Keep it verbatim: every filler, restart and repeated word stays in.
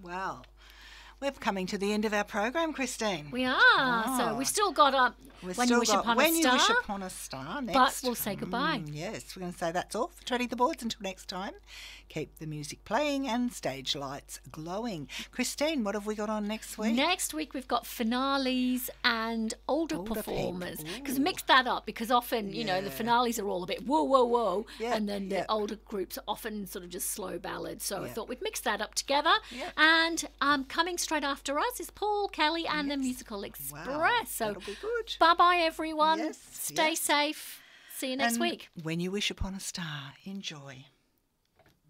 Well, we're coming to the end of our program, Christine. We are. Oh. So we've still got up We've When still You Wish got Upon When a You Star. Wish Upon a Star next. But we'll say goodbye. Mm, yes, we're going to say that's all for Treading the Boards until next time. Keep the music playing and stage lights glowing. Christine, what have we got on next week? Next week we've got finales and older, Older performers. people. Because Ooh. mix that up, because often, you know, the Yeah. finales are all a bit whoa, whoa, whoa. Yeah, And then the yeah. older groups are often sort of just slow ballads. So I Yeah. thought we'd mix that up together. Yeah. And um, coming straight after us is Paul Kelly and the Yes. Musical Express. Wow, so that'll be good. bye-bye, everyone. Yes, Stay yes. safe. See you next And week. When You Wish Upon a Star, enjoy.